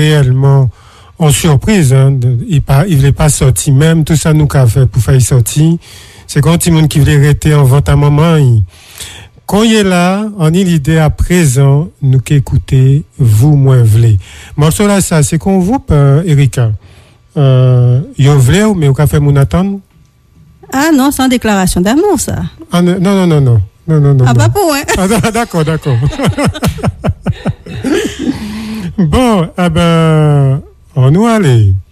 réellement en surprise, hein. Il voulait pas sortir même, tout ça nous qu'a fait pour faire sortir. C'est quand tout le monde qui voulait rester en vente à moment. Quand il est là, on a l'idée à présent, nous qu'écouter, vous, moins v'lez. Morceau là, ça, c'est qu'on vous, Erika. Yo v'lez, mais au café mon attendre? Ah non, c'est une déclaration d'amour, ça. Ah non. Ah, pas pour, hein. Ah, d'accord. Bon, on nous allait.